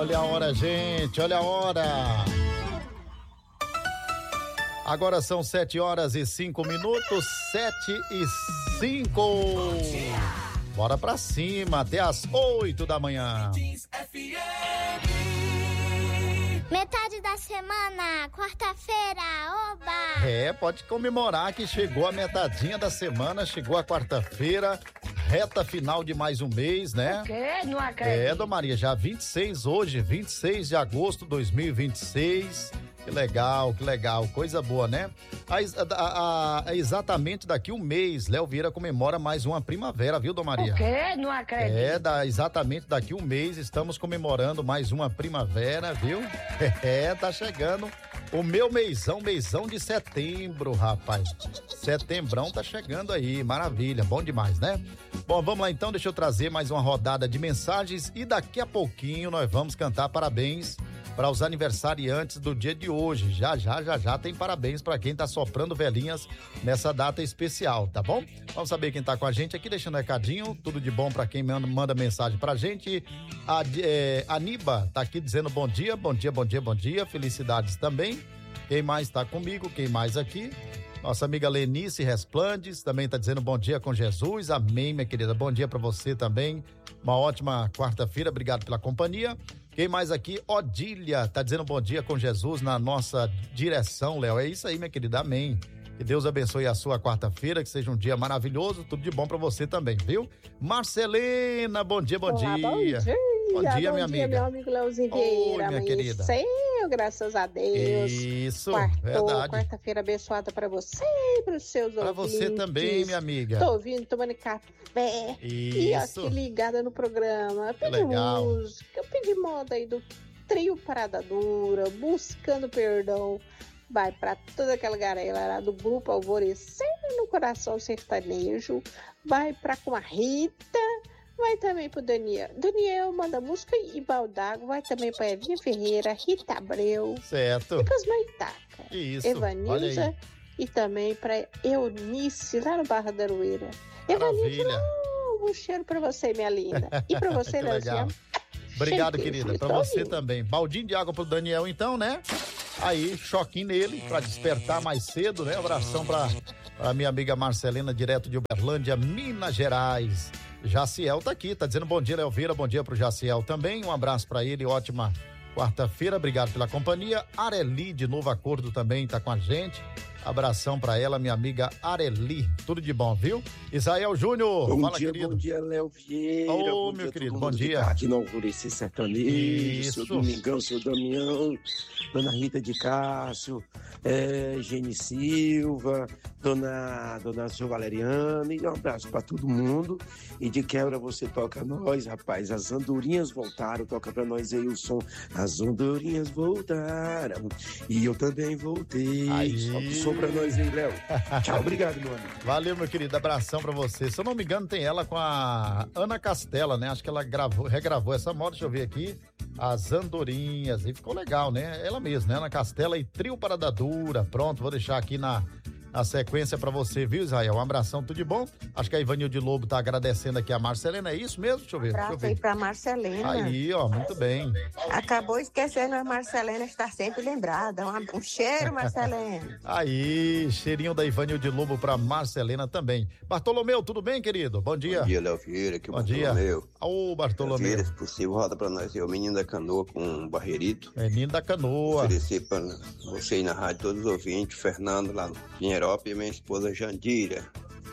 Olha a hora, gente, olha a hora. Agora são 7h05, 7h05. Bora pra cima, até às 8 da manhã. Metade da semana, quarta-feira, oba! Pode comemorar que chegou a metadinha da semana, chegou a quarta-feira, reta final de mais um mês, né? O quê? Não acredito. Dona Maria, já 26 hoje, 26 de agosto de 2026. Que legal, coisa boa, né? Exatamente daqui um mês, Léo Vieira comemora mais uma primavera, viu, Dona Maria? O quê? Não acredito. Exatamente daqui um mês estamos comemorando mais uma primavera, viu? Tá chegando o meu mêsão de setembro, rapaz. Setembrão tá chegando aí, maravilha, bom demais, né? Bom, vamos lá então, deixa eu trazer mais uma rodada de mensagens e daqui a pouquinho nós vamos cantar parabéns para os aniversariantes do dia de hoje. Já tem parabéns para quem tá soprando velhinhas nessa data especial, tá bom? Vamos saber quem tá com a gente aqui, deixando um recadinho, tudo de bom para quem manda mensagem pra gente. A Niba tá aqui dizendo bom dia, felicidades também. Quem mais tá comigo, quem mais aqui? Nossa amiga Lenice Resplandes também tá dizendo bom dia com Jesus, amém, minha querida, bom dia para você também, uma ótima quarta-feira, obrigado pela companhia. Quem mais aqui? Odília tá dizendo bom dia com Jesus na nossa direção, Léo, é isso aí, minha querida, amém. Que Deus abençoe a sua quarta-feira, que seja um dia maravilhoso, tudo de bom pra você também, viu? Marcelena, bom dia. Olá, bom dia. Bom dia, minha amiga. Meu amigo Leozinho Vieira. Oi, minha querida. Graças a Deus. Isso, Quartou, verdade. Quarta-feira abençoada pra você e pros seus ouvintes. Pra você também, minha amiga. Tô ouvindo, tomando café. Isso. E aqui ligada no programa. Pedi música, pedi moda aí do Trio Parada Dura, Buscando Perdão. Vai pra toda aquela galera do grupo Alvorecer no Coração Sertanejo. Vai pra com a Rita. Vai também pro Daniel. Daniel manda música e baldago. Vai também pra Evinha Ferreira, Rita Abreu. Certo. E pras Maitaca. Isso. Evanilza. E também pra Eunice, lá no Barra da Aroeira. Maravilha. Evanilza, um cheiro pra você, minha linda. E pra você, Leozinho. Obrigado, querida. Pra você também. Baldinho de água pro Daniel, então, né? Aí, choquinho nele, pra despertar mais cedo, né? Abração pra minha amiga Marcelena, direto de Uberlândia, Minas Gerais. Jaciel tá aqui, tá dizendo bom dia, Léo Vieira, bom dia pro Jaciel também, um abraço pra ele, ótima quarta-feira, obrigado pela companhia. Areli, de Novo Acordo, também tá com a gente. Abração pra ela, minha amiga Areli. Tudo de bom, viu? Isael Júnior, fala, querido. Bom dia, Léo Vieira. Ô, meu querido, bom dia. Tá aqui no Alvorecer Sertanejo, seu Domingão, seu Damião, Dona Rita de Cássio, Gene Silva, Dona Sô Valeriana, e um abraço pra todo mundo. E de quebra você toca nós, rapaz. As andorinhas voltaram, toca pra nós aí o som. As andorinhas voltaram e eu também voltei. Só pra nós, hein, Léo? Tchau, obrigado, meu amigo. Valeu, meu querido, abração pra você. Se eu não me engano, tem ela com a Ana Castela, né? Acho que ela regravou essa moda, deixa eu ver aqui. As Andorinhas, e ficou legal, né? Ela mesma, né? Ana Castela e Trio Parada Dura. Pronto, vou deixar aqui na sequência pra você, viu, Israel? Um abração, tudo de bom? Acho que a Ivanilde Lobo tá agradecendo aqui a Marcelena, é isso mesmo? Deixa eu ver. Abraço aí pra Marcelena. Aí, ó, muito bem. Acabou esquecendo, a Marcelena está sempre lembrada. Um cheiro, Marcelena. Aí, cheirinho da Ivanilde Lobo pra Marcelena também. Bartolomeu, tudo bem, querido? Bom dia. Bom dia, Léo Vieira, aqui o Bom dia. Ô, Bartolomeu. Vieira, se possível, roda pra nós aí, o Menino da Canoa com um Barreirito. Menino da Canoa. Oferecer pra você aí na rádio, todos os ouvintes, Fernando lá no Pinheiro e minha esposa Jandira.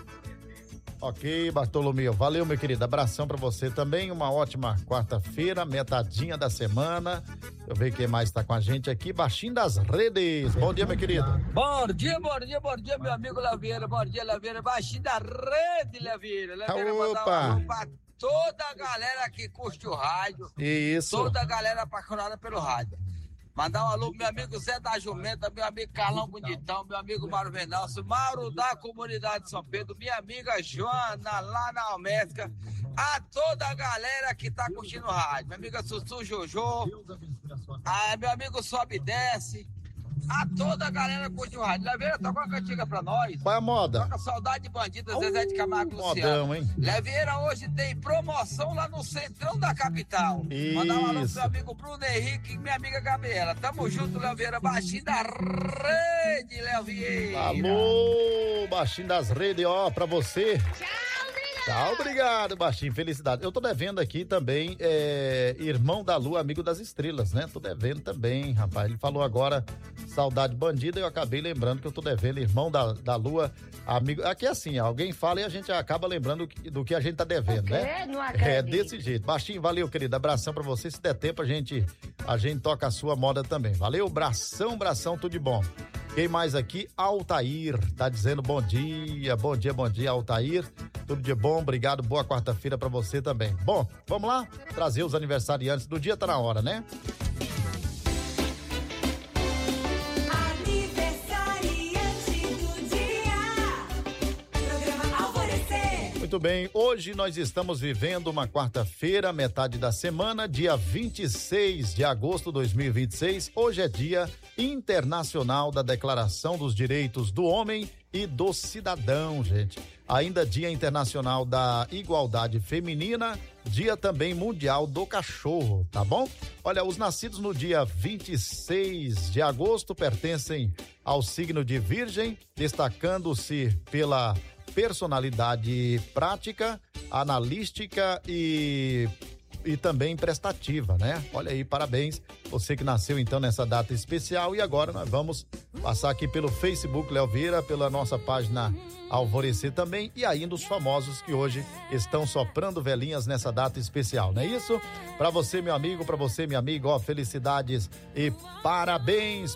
Ok, Bartolomeu, valeu, meu querido, abração pra você também, uma ótima quarta-feira, metadinha da semana. Deixa eu ver quem mais tá com a gente aqui, Baixinho das Redes, bom dia, meu querido. Bom dia, meu amigo Léo Vieira, bom dia, Léo Vieira, Baixinho da Rede, Léo Vieira. Opa! Pra toda a galera que curte o rádio. Isso. Toda a galera apaixonada pelo rádio. Mandar um alô pro meu amigo Zé da Jumenta, meu amigo Carlão Bonitão, meu amigo Mauro Venâncio, Mauro da Comunidade de São Pedro, minha amiga Joana lá na Almétrica, a toda a galera que tá curtindo o rádio, minha amiga Sussu Jojo, meu amigo Sobe e Desce, a toda a galera curte o rádio. Leveira, toca uma cantiga pra nós. Qual é a moda? Toca Saudade Bandida, Zezé de Camargo Modão, Luciano. hein? Leveira hoje tem promoção lá no centrão da capital. Isso. Mandar um alô pro meu amigo Bruno Henrique e minha amiga Gabriela. Tamo junto, Leveira, baixinho da rede, Leveira. Alô, baixinho das redes, ó, pra você. Tchau, obrigado, baixinho, felicidade. Eu tô devendo aqui também, Irmão da Lua, Amigo das Estrelas, né? Tô devendo também, rapaz. Ele falou agora Saudade Bandida e eu acabei lembrando que eu tô devendo Irmão da Lua, Amigo... Aqui é assim, alguém fala e a gente acaba lembrando do que a gente tá devendo, né? Não acredito. É desse jeito. Baixinho, valeu, querido. Abração pra você. Se der tempo, a gente toca a sua moda também. Valeu, bração, tudo de bom. Quem mais aqui? Altair, tá dizendo bom dia, Altair. Tudo de bom, obrigado, boa quarta-feira pra você também. Bom, vamos lá? Trazer os aniversariantes do dia, tá na hora, né? Muito bem, hoje nós estamos vivendo uma quarta-feira, metade da semana, dia 26 de agosto de 2026. Hoje é Dia Internacional da Declaração dos Direitos do Homem e do Cidadão, gente. Ainda Dia Internacional da Igualdade Feminina, Dia também Mundial do Cachorro, tá bom? Olha, os nascidos no dia 26 de agosto pertencem ao signo de Virgem, destacando-se pela personalidade prática, analística e também prestativa, né? Olha aí, parabéns, você que nasceu então nessa data especial. E agora nós vamos passar aqui pelo Facebook Léo Vieira, pela nossa página Alvorecer também, e ainda os famosos que hoje estão soprando velhinhas nessa data especial, não é isso? Pra você, meu amigo, pra você, minha amiga, ó, felicidades e parabéns!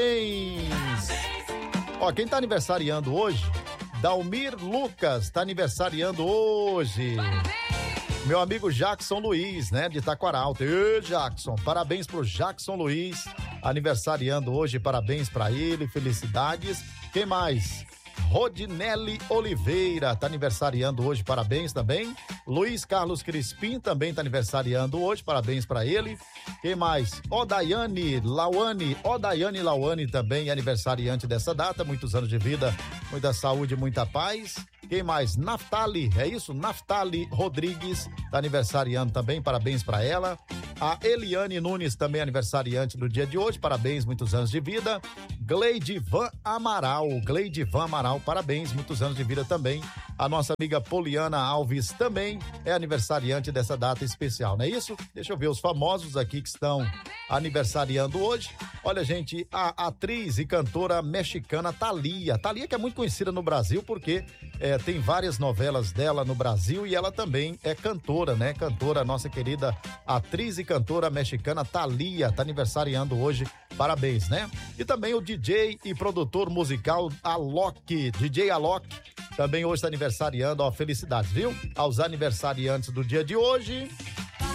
Ó, quem tá aniversariando hoje, Dalmir Lucas, tá aniversariando hoje. Meu amigo Jackson Luiz, né, de Taquaralto. Ê, Jackson, parabéns pro Jackson Luiz, aniversariando hoje, parabéns pra ele, felicidades. Quem mais? Rodinelli Oliveira, tá aniversariando hoje, parabéns também. Luiz Carlos Crispim também tá aniversariando hoje, parabéns pra ele. Quem mais? Odaiane Lauane também é aniversariante dessa data, muitos anos de vida, muita saúde, muita paz. Quem mais? Naftali, é isso? Naftali Rodrigues tá aniversariando também, parabéns pra ela. A Eliane Nunes também aniversariante do dia de hoje, parabéns, muitos anos de vida. Gleidivan Amaral, parabéns, muitos anos de vida também. A nossa amiga Poliana Alves também é aniversariante dessa data especial, não é isso? Deixa eu ver os famosos aqui que estão aniversariando hoje. Olha, gente, a atriz e cantora mexicana Thalía que é muito conhecida no Brasil porque tem várias novelas dela no Brasil e ela também é cantora, né? Cantora, nossa querida atriz e cantora mexicana Thalía, tá aniversariando hoje, parabéns, né? E também o DJ e produtor musical DJ Alok, também hoje tá aniversariando, ó, felicidades, viu? Aos aniversariantes do dia de hoje.